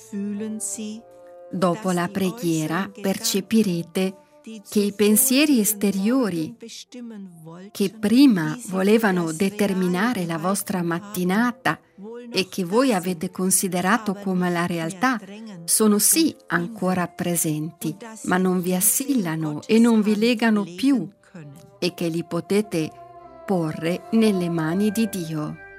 Dopo la preghiera percepirete che i pensieri esteriori che prima volevano determinare la vostra mattinata e che voi avete considerato come la realtà sono sì ancora presenti, ma non vi assillano e non vi legano più, e che li potete porre nelle mani di Dio.